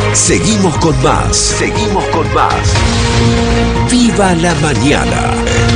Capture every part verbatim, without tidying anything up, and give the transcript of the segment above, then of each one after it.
Seguimos con más. Seguimos con más. ¡Viva la mañana!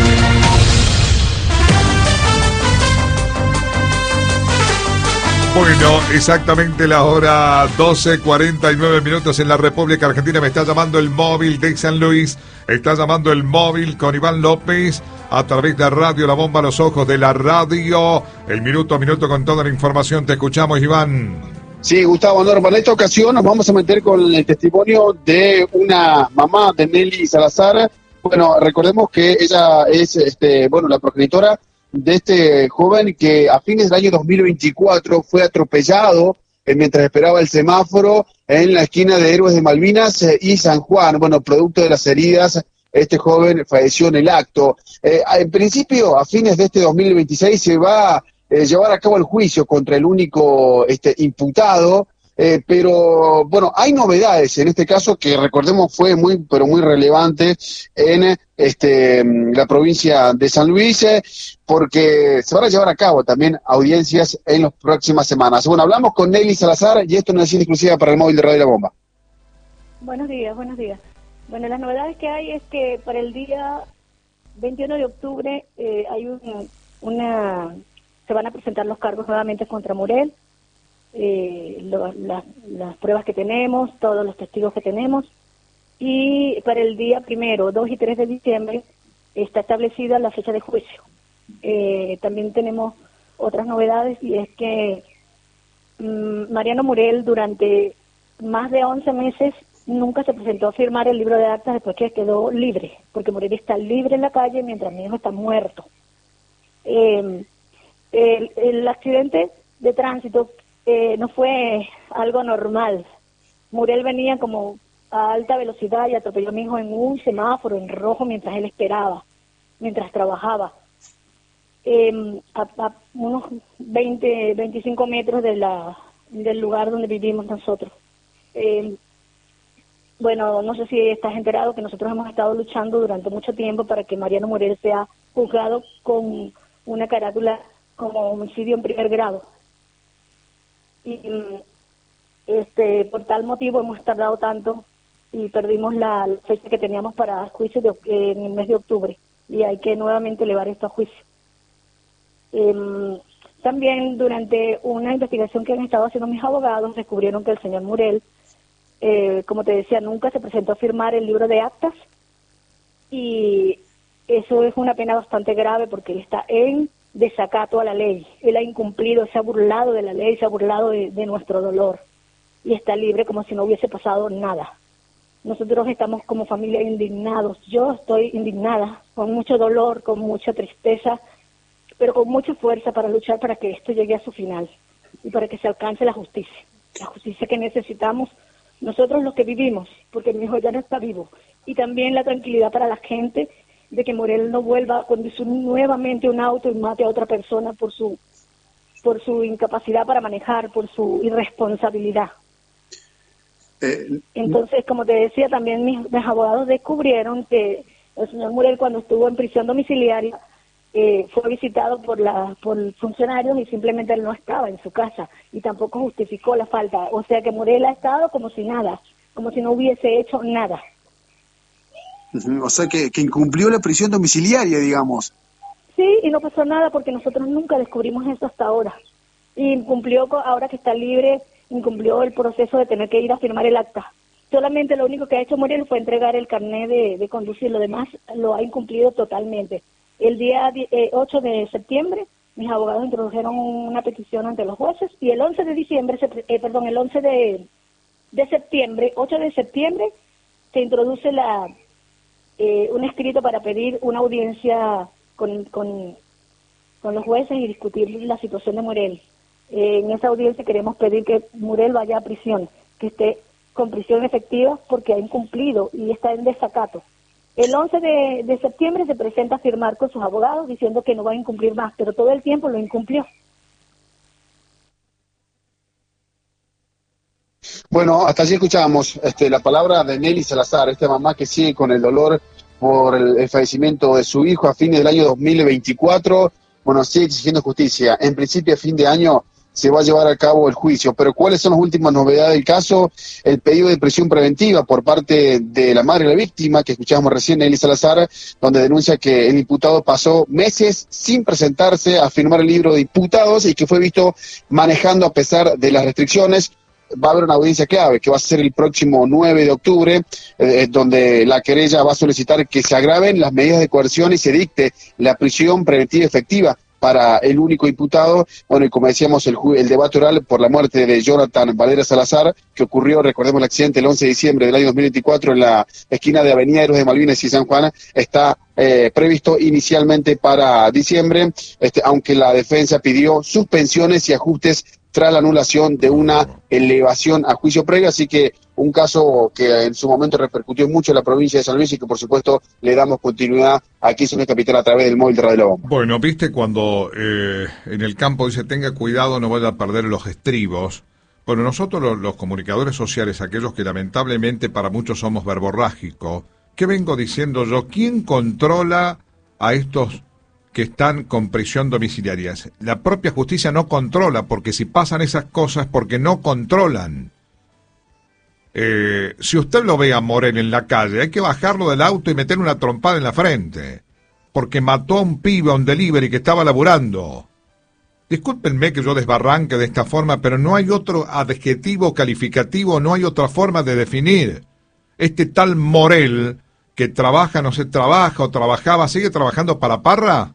Bueno, exactamente la hora doce cuarenta y nueve minutos en la República Argentina. Me está llamando el móvil de San Luis. Está llamando el móvil con Iván López a través de Radio La Bomba, los ojos de la radio. El minuto a minuto con toda la información. Te escuchamos, Iván. Sí, Gustavo Norma, en esta ocasión nos vamos a meter con el testimonio de una mamá de Nelly Salazar. Bueno, recordemos que ella es, este, bueno, la progenitora de este joven que a fines del año dos mil veinticuatro fue atropellado eh, mientras esperaba el semáforo en la esquina de Héroes de Malvinas eh, y San Juan. Bueno, producto de las heridas, este joven falleció en el acto. Eh, en principio, a fines de este dos mil veintiséis se va a eh, llevar a cabo el juicio contra el único este, imputado. Eh, pero bueno, hay novedades en este caso que recordemos fue muy pero muy relevante en este la provincia de San Luis, eh, porque se van a llevar a cabo también audiencias en las próximas semanas. Bueno, hablamos con Nelly Salazar y esto es una decisión exclusiva para el móvil de Radio La Bomba. Buenos días, buenos días. Bueno, las novedades que hay es que para el día veintiuno de octubre eh, hay un, una se van a presentar los cargos nuevamente contra Murel. Eh, lo, la, las pruebas que tenemos, todos los testigos que tenemos, y para el día primero, dos y tres de diciembre está establecida la fecha de juicio. Eh, también tenemos otras novedades, y es que mmm, Mariano Murel durante más de once meses nunca se presentó a firmar el libro de actas después que quedó libre, porque Murel está libre en la calle mientras mi hijo está muerto. Eh, el, el accidente de tránsito Eh, no fue algo normal. Murel venía como a alta velocidad y atropelló a mi hijo en un semáforo en rojo mientras él esperaba, mientras trabajaba. Eh, a, a unos veinte, veinticinco metros de la, del lugar donde vivimos nosotros. Eh, bueno, no sé si estás enterado que nosotros hemos estado luchando durante mucho tiempo para que Mariano Murel sea juzgado con una carátula como homicidio en primer grado. Y este por tal motivo hemos tardado tanto y perdimos la, la fecha que teníamos para juicio de, eh, en el mes de octubre, y hay que nuevamente elevar esto a juicio. Eh, también durante una investigación que han estado haciendo mis abogados descubrieron que el señor Murel, eh, como te decía, nunca se presentó a firmar el libro de actas, y eso es una pena bastante grave porque él está en desacato a la ley. Él ha incumplido, se ha burlado de la ley, se ha burlado de, de nuestro dolor, y está libre como si no hubiese pasado nada. Nosotros estamos como familia indignados. Yo estoy indignada, con mucho dolor, con mucha tristeza, pero con mucha fuerza para luchar para que esto llegue a su final y para que se alcance la justicia, la justicia que necesitamos nosotros los que vivimos, porque mi hijo ya no está vivo, y también la tranquilidad para la gente de que Murel no vuelva a conducir nuevamente un auto y mate a otra persona por su por su incapacidad para manejar, por su irresponsabilidad. Eh, Entonces, como te decía, también mis, mis abogados descubrieron que el señor Murel, cuando estuvo en prisión domiciliaria, eh, fue visitado por la por funcionarios y simplemente él no estaba en su casa y tampoco justificó la falta. O sea que Murel ha estado como si nada, como si no hubiese hecho nada. O sea, que, que incumplió la prisión domiciliaria, digamos. Sí, y no pasó nada porque nosotros nunca descubrimos eso hasta ahora. Y incumplió, ahora que está libre, incumplió el proceso de tener que ir a firmar el acta. Solamente lo único que ha hecho Murel fue entregar el carnet de, de conducir, lo demás lo ha incumplido totalmente. El día eh, ocho de septiembre, mis abogados introdujeron una petición ante los jueces, y el once de diciembre, se, eh, perdón, el once de, de septiembre, ocho de septiembre, se introduce la... Eh, un escrito para pedir una audiencia con, con, con los jueces y discutir la situación de Murel. Eh, en esa audiencia queremos pedir que Murel vaya a prisión, que esté con prisión efectiva porque ha incumplido y está en desacato. El once de, de septiembre se presenta a firmar con sus abogados diciendo que no va a incumplir más, pero todo el tiempo lo incumplió. Bueno, hasta allí escuchábamos este, la palabra de Nelly Salazar, esta mamá que sigue con el dolor por el, el fallecimiento de su hijo a fines del año dos mil veinticuatro. Bueno, sigue exigiendo justicia. En principio, a fin de año se va a llevar a cabo el juicio. Pero ¿cuáles son las últimas novedades del caso? El pedido de prisión preventiva por parte de la madre de la víctima, que escuchábamos recién, Nelly Salazar, donde denuncia que el imputado pasó meses sin presentarse a firmar el libro de imputados y que fue visto manejando a pesar de las restricciones. Va a haber una audiencia clave que va a ser el próximo nueve de octubre, eh, donde la querella va a solicitar que se agraven las medidas de coerción y se dicte la prisión preventiva efectiva para el único imputado. Bueno, y como decíamos, el, el debate oral por la muerte de Jonathan Valera Salazar, que ocurrió, recordemos el accidente, el once de diciembre del año dos mil veinticuatro en la esquina de Avenida Héroes de Malvinas y San Juan, está eh, previsto inicialmente para diciembre, este, aunque la defensa pidió suspensiones y ajustes tras la anulación de una elevación a juicio previo, así que un caso que en su momento repercutió mucho en la provincia de San Luis y que por supuesto le damos continuidad aquí en el Capital a través del móvil de Radio La Bomba. Bueno, viste cuando eh, en el campo dice tenga cuidado, no vaya a perder los estribos. Bueno, nosotros los, los comunicadores sociales, aquellos que lamentablemente para muchos somos verborrágicos, ¿qué vengo diciendo yo? ¿Quién controla a estos que están con prisión domiciliaria? La propia justicia no controla, porque si pasan esas cosas porque no controlan. Eh, si usted lo ve a Morel en la calle, hay que bajarlo del auto y meterle una trompada en la frente, porque mató a un pibe, a un delivery que estaba laburando. Discúlpenme que yo desbarranque de esta forma, pero no hay otro adjetivo calificativo, no hay otra forma de definir. Este tal Morel, que trabaja, no sé, trabaja o trabajaba, ¿sigue trabajando para Parra?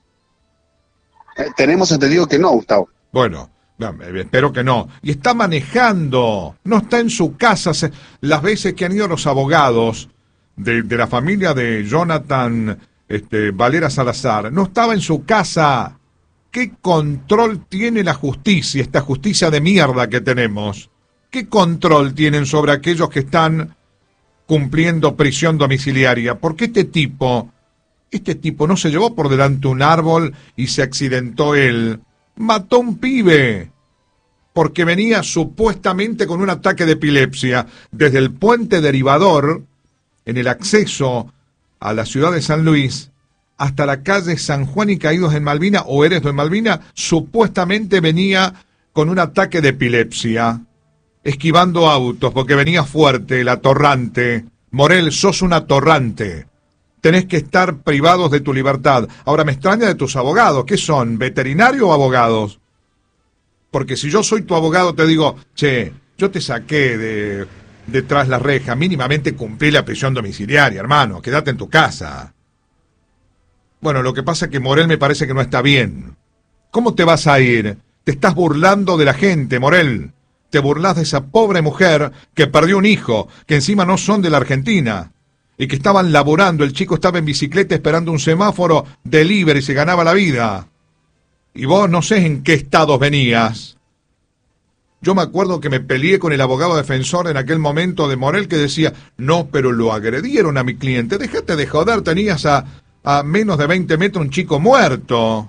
Eh, tenemos entendido que no, Gustavo. Bueno, espero que no. Y está manejando, no está en su casa. Las veces que han ido los abogados de, de la familia de Jonathan este, Valera Salazar, no estaba en su casa. ¿Qué control tiene la justicia, esta justicia de mierda que tenemos? ¿Qué control tienen sobre aquellos que están cumpliendo prisión domiciliaria? Porque este tipo, este tipo no se llevó por delante un árbol y se accidentó él. Mató a un pibe porque venía supuestamente con un ataque de epilepsia desde el puente derivador en el acceso a la ciudad de San Luis hasta la calle San Juan y Caídos en Malvina o Heredo en Malvina. Supuestamente venía con un ataque de epilepsia, esquivando autos porque venía fuerte, el atorrante. Morel, sos un atorrante. Tenés que estar privados de tu libertad. Ahora me extraña de tus abogados. ¿Qué son? ¿Veterinario o abogados? Porque si yo soy tu abogado te digo, che, yo te saqué de, de tras la reja, mínimamente cumplí la prisión domiciliaria, hermano, quédate en tu casa. Bueno, lo que pasa es que Morel me parece que no está bien. ¿Cómo te vas a ir? Te estás burlando de la gente, Morel. Te burlás de esa pobre mujer que perdió un hijo, que encima no son de la Argentina, y que estaban laborando, el chico estaba en bicicleta esperando un semáforo, delivery, y se ganaba la vida. Y vos no sé en qué estados venías. Yo me acuerdo que me peleé con el abogado defensor en aquel momento de Morel que decía, no, pero lo agredieron a mi cliente, déjate de joder, tenías a, a menos de veinte metros un chico muerto.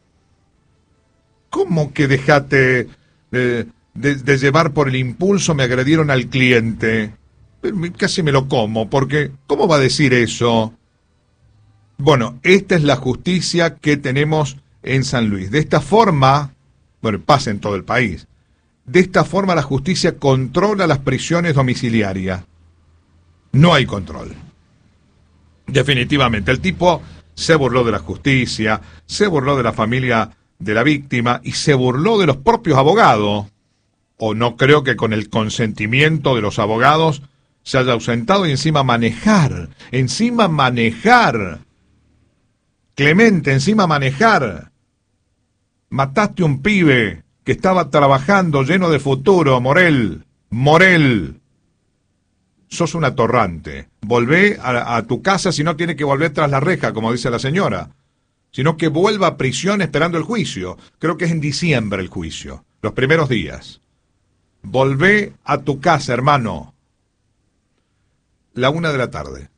¿Cómo que dejate de, de, de llevar por el impulso me agredieron al cliente? Casi me lo como, porque ¿cómo va a decir eso? Bueno, esta es la justicia que tenemos en San Luis. De esta forma, bueno, pasa en todo el país, de esta forma la justicia controla las prisiones domiciliarias. No hay control. Definitivamente, el tipo se burló de la justicia, se burló de la familia de la víctima y se burló de los propios abogados. O no creo que con el consentimiento de los abogados se haya ausentado y encima manejar, encima manejar. Clemente, encima manejar. Mataste un pibe que estaba trabajando lleno de futuro, Morel. Morel. Sos un atorrante. Volvé a, a tu casa si no tiene que volver tras la reja, como dice la señora. Sino que vuelva a prisión esperando el juicio. Creo que es en diciembre el juicio, los primeros días. Volvé a tu casa, hermano. La una de la tarde.